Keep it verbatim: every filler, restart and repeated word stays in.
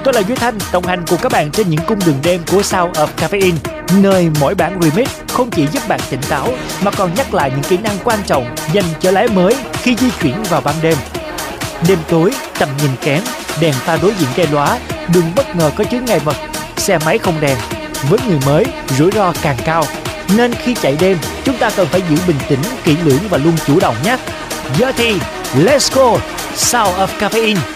Tôi là Duy Thanh, đồng hành cùng các bạn trên những cung đường đêm của Sound of Caffeine, nơi mỗi bản remix không chỉ giúp bạn tỉnh táo mà còn nhắc lại những kỹ năng quan trọng dành cho lái mới khi di chuyển vào ban đêm. Đêm tối, tầm nhìn kém, đèn pha đối diện che lóa, đường bất ngờ có chướng ngại vật, xe máy không đèn. Với người mới, rủi ro càng cao. Nên khi chạy đêm, chúng ta cần phải giữ bình tĩnh, kỹ lưỡng và luôn chủ động nhé. Giờ thì, let's go! Sound of Caffeine